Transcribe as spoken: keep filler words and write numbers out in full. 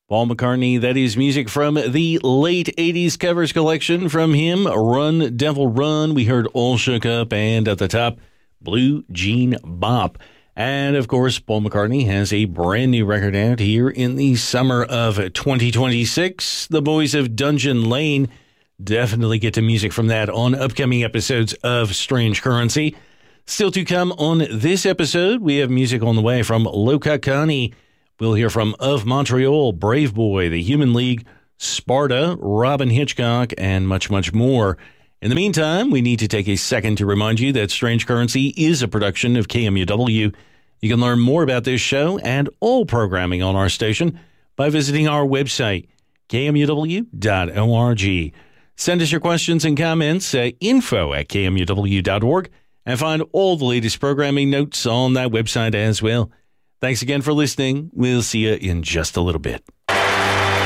Paul McCartney, that is music from the late eighties covers collection. From him, Run, Devil, Run. We heard All Shook Up, and at the top, Blue Jean Bop. And, of course, Paul McCartney has a brand new record out here in the summer of twenty twenty-six. The boys of Dungeon Lane definitely get to music from that on upcoming episodes of Strange Currency. Still to come on this episode, we have music on the way from Lokakani. We'll hear from Of Montreal, Brave Boy, The Human League, Sparta, Robin Hitchcock, and much, much more. In the meantime, we need to take a second to remind you that Strange Currency is a production of K M U W. You can learn more about this show and all programming on our station by visiting our website, K M U W dot org. Send us your questions and comments at info at K M U W dot org and find all the latest programming notes on that website as well. Thanks again for listening. We'll see you in just a little bit.